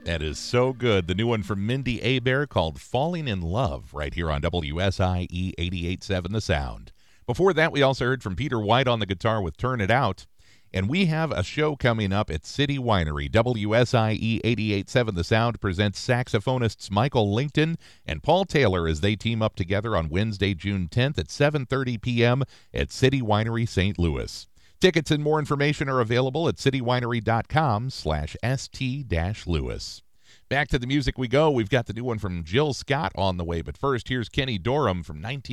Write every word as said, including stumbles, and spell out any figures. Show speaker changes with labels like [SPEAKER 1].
[SPEAKER 1] That is so good. The new one from Mindy Abair called Falling in Love right here on W S I E eighty-eight point seven The Sound. Before that, we also heard from Peter White on the guitar with Turn It Out. And we have a show coming up at City Winery. W S I E eighty-eight point seven The Sound presents saxophonists Michael Linkton and Paul Taylor as they team up together on Wednesday, June tenth at seven thirty p.m. at City Winery, Saint Louis. Tickets and more information are available at citywinery.com slash st-louis. Back to the music we go. We've got the new one from Jill Scott on the way. But first, here's Kenny Dorham from nineteen